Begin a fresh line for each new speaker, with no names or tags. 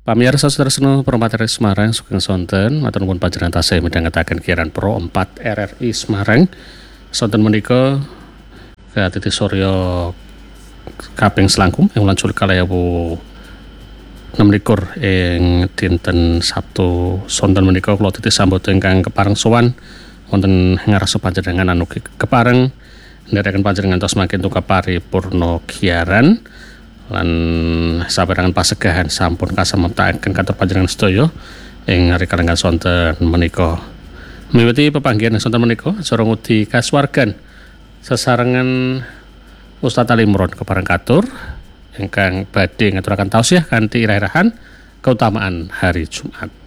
Pamirsa Sutresno Promateri Semarang sugeng sonten matur nuwun panjenengan tasih midhangetaken kiaran Pro 4 RRI Semarang. Sonten menika Katiti Surya kaping selangkung ing wulan Juli kalih 26 ing dinten Sabtu sonten menika kula titih sambut ingkang kepareng sowan wonten ngarsa panjenengan anugi kepareng nderekaken panjenengan tos makin tuka paripurna giaran lan saperangan pasegahan sampun kasameptaken kantor panjenengan sedaya ing rikalengan sonten menika. Miwiti pepanggihan sonten menika acara ngudi kasuwargan sesarengan Ustaz Ali Imron kepareng katur ingkang badhe ngaturaken tausiah kanthi irah-irahan keutamaan hari Jumat.